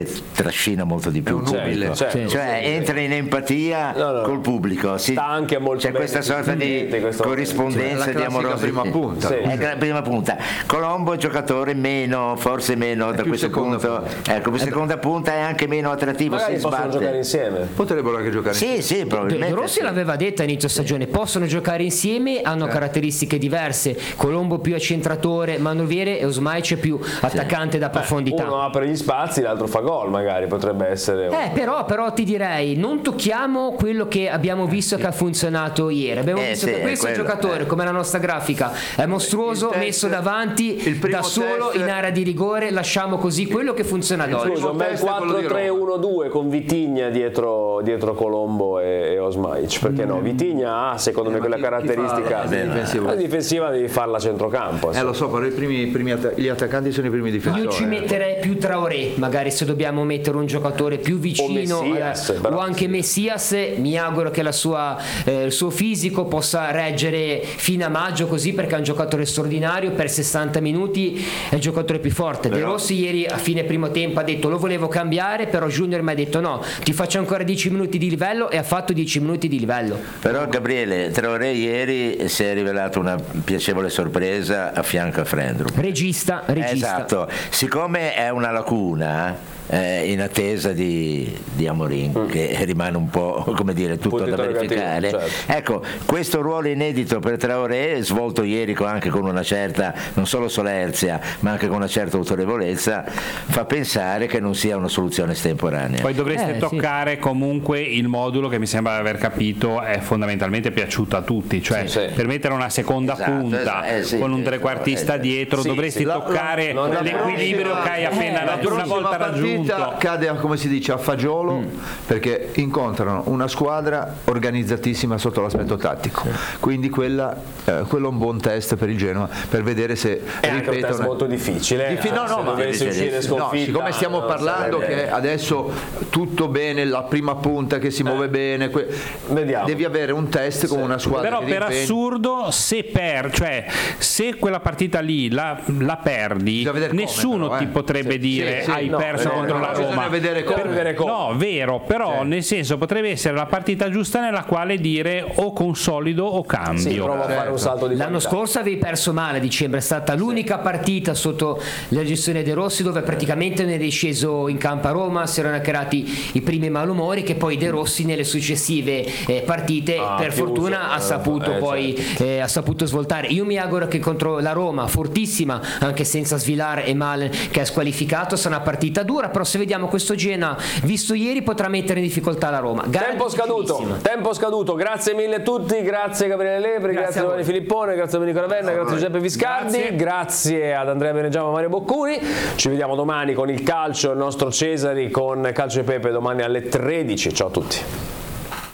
trascina molto di più, cioè entra in empatia col pubblico, sta anche molto c'è questa sorta di corrispondenza, di amorosa prima punta. La prima punta. Colombo è giocatore forse meno da questo punto, come seconda punta è anche meno attrattivo, magari si possono sbatte. giocare insieme, potrebbero anche giocare insieme. Sì, probabilmente De Rossi l'aveva detto a inizio stagione, possono giocare insieme, hanno caratteristiche diverse, Colombo più accentratore, Manoviere, e Osmaic più attaccante da profondità. Uno apre gli spazi, l'altro fa gol, magari potrebbe essere però ti direi, non tocchiamo quello che abbiamo visto che ha funzionato ieri. Abbiamo visto che questo giocatore, come la nostra grafica, è mostruoso, messo davanti da solo in area di rigore, lasciamo così quello che funziona ad oggi. Un bel 4-3-1-2 con Vitigna dietro Colombo e Osmaic, perché no? Vitigna ha secondo me quella caratteristica difensiva, devi farla a centrocampo. Lo so, però gli attaccanti sono i primi difensori. Io ci metterei più Traoré, magari se dobbiamo mettere un giocatore più vicino, o anche Messias. Mi auguro che il suo fisico possa reggere fino a maggio, così, perché è un giocatore straordinario, per 60 minuti è il giocatore più forte. De Rossi ieri a fine primo tempo ha detto lo volevo cambiare, però Junior mi ha detto no, ti faccio ancora 10 minuti di livello, e ha fatto 10 minuti di livello. Però Gabriele, Traoré ieri si è rivelato una piacevole sorpresa a fianco a Frendrup, regista. Esatto, siccome è una lacuna in attesa di Amorim, che rimane un po', come dire, tutto da verificare, certo. Ecco, questo ruolo inedito per Traoré, svolto ieri anche con una certa, non solo solerzia, ma anche con una certa autorevolezza, fa pensare che non sia una soluzione estemporanea. Poi dovreste toccare comunque il modulo che mi sembra aver capito è fondamentalmente piaciuto a tutti, cioè per mettere una seconda punta con un trequartista dietro dovresti toccare l'equilibrio che hai appena una volta raggiunto. Cade, come si dice, a fagiolo, perché incontrano una squadra organizzatissima sotto l'aspetto tattico, quindi quello è un buon test per il Genoa, per vedere se è anche un test molto difficile. Siccome stiamo parlando che adesso tutto bene, la prima punta che si muove bene, devi avere un test con una squadra. Però per assurdo, se quella partita lì la perdi, nessuno ti potrebbe dire hai perso contro la Roma. Vedere come. No, vero, però nel senso potrebbe essere la partita giusta nella quale dire o consolido o cambio. Prova a fare un salto di L'anno scorso avevi perso male a dicembre, è stata l'unica partita sotto la gestione De Rossi dove praticamente non è sceso in campo a Roma, si erano creati i primi malumori che poi De Rossi nelle successive partite per fortuna ha saputo svoltare. Io mi auguro che contro la Roma, fortissima anche senza Svilar e Malen che è squalificato, sarà una partita dura, però se vediamo questo Genoa visto ieri potrà mettere in difficoltà la Roma. Tempo scaduto, grazie mille a tutti, grazie Gabriele Lepri, grazie a Giovanni Filippone, grazie a Domenico Ravenna, grazie a Giuseppe Viscardi, grazie ad Andrea Benegiamo e Mario Boccuni. Ci vediamo domani con il calcio, il nostro Cesari con Calcio e Pepe domani alle 13. Ciao a tutti.